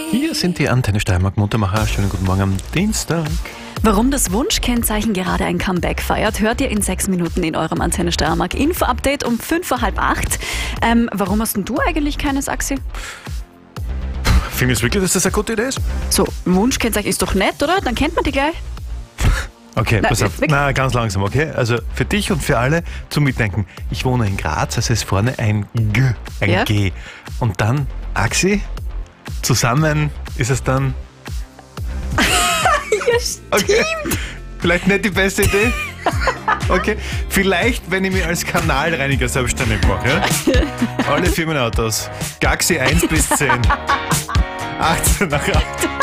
Hier sind die Antenne Steiermark Muntermacher. Schönen guten Morgen am Dienstag. Warum das Wunschkennzeichen gerade ein Comeback feiert, hört ihr in 6 Minuten in eurem Antenne Steiermark Info-Update um 7:45. Warum hast denn du eigentlich keines, Axi? Findest du wirklich, dass das eine gute Idee ist? So, Wunschkennzeichen ist doch nett, oder? Dann kennt man die gleich. Okay, Na, pass auf. wirklich? Na, ganz langsam, okay? Also für dich und für alle zum Mitdenken. Ich wohne in Graz, also ist vorne ein G, ein Ja. G. Und dann Axi, zusammen ist es dann... Ja, stimmt. Okay. Vielleicht nicht die beste Idee? Okay. Vielleicht, wenn ich mich als Kanalreiniger selbstständig mache. Ja? Alle Firmenautos. Gaxi 1 bis 10. 18 nach 8.